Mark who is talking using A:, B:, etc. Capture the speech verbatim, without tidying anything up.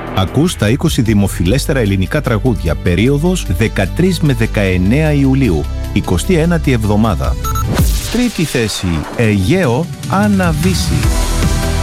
A: Ακούς τα είκοσι δημοφιλέστερα ελληνικά τραγούδια, περίοδος δεκατρείς με δεκαεννέα Ιουλίου, εικοστή ένατη εβδομάδα. Τρίτη θέση, Αιγαίο Αναβύση.